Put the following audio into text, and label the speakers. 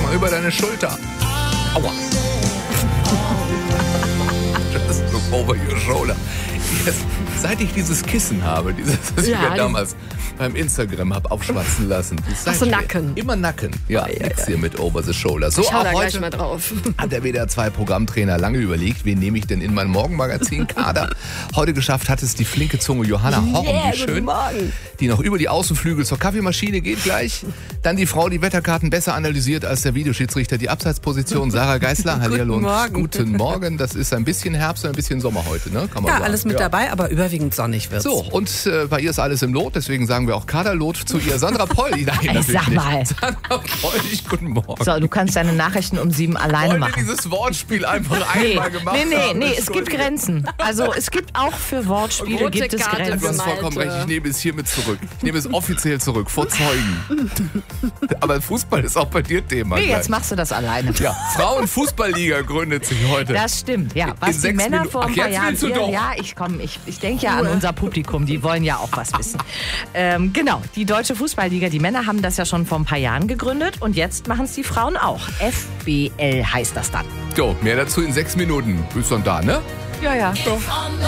Speaker 1: mal über deine Schulter. Aua. Just look over your shoulder. Seit ich dieses Kissen habe, das ich mir damals beim Instagram habe aufschwatzen lassen.
Speaker 2: Hast du Nacken?
Speaker 1: Immer Nacken. Ja, nix hier mit over the shoulder. So,
Speaker 2: Schau
Speaker 1: auch
Speaker 2: da
Speaker 1: heute
Speaker 2: gleich mal drauf.
Speaker 1: hat der WDR 2 Programmtrainer lange überlegt, wen nehme ich denn in mein Morgenmagazin-Kader. Heute geschafft hat es die flinke Zunge Johanna Horn, wie schön,
Speaker 2: Morgen.
Speaker 1: die noch über die Außenflügel zur Kaffeemaschine geht gleich. Dann die Frau, die Wetterkarten besser analysiert als der Videoschiedsrichter, die Abseitsposition, Sarah Geisler. Hallihallo und
Speaker 2: Morgen.
Speaker 1: Guten Morgen. Das ist ein bisschen Herbst und ein bisschen Sommer heute, ne? Kann man sagen.
Speaker 3: Alles mit dabei, aber überwiegend sonnig wird's.
Speaker 1: So, und bei ihr ist alles im Lot, deswegen sagen wir auch Kaderlot zu ihr. Sandra Poll. Nein, natürlich
Speaker 4: sag mal.
Speaker 1: nicht. Sandra Poll, guten Morgen.
Speaker 4: So, du kannst deine Nachrichten um 7 alleine
Speaker 1: Wollen wir
Speaker 4: machen.
Speaker 1: dieses Wortspiel einfach einmal gemacht haben?
Speaker 4: Nee, es gibt Grenzen. Also es gibt auch für Wortspiele
Speaker 2: Rote
Speaker 4: gibt es
Speaker 2: Karte
Speaker 1: Du
Speaker 4: Grenzen.
Speaker 1: hast vollkommen recht, ich nehme es hiermit zurück. Ich nehme es offiziell zurück, vor Zeugen. Aber Fußball ist auch bei dir Thema.
Speaker 4: Nee,
Speaker 1: gleich.
Speaker 4: jetzt machst du das alleine.
Speaker 1: Ja, Frauenfußballliga gründet sich heute.
Speaker 4: Das stimmt, ja. Was die
Speaker 1: 6
Speaker 4: Männer
Speaker 1: Minuten.
Speaker 4: vor ein
Speaker 1: Ach,
Speaker 4: paar
Speaker 1: jetzt
Speaker 4: Jahren...
Speaker 1: willst du doch.
Speaker 4: Ja, ich denke ja an unser Publikum, die wollen ja auch was wissen. Genau, die Deutsche Fußballliga, die Männer haben das ja schon vor ein paar Jahren gegründet und jetzt machen es die Frauen auch. FBL heißt das dann.
Speaker 1: So, mehr dazu in 6 Minuten. Bist dann da, ne?
Speaker 4: Ja.
Speaker 5: On the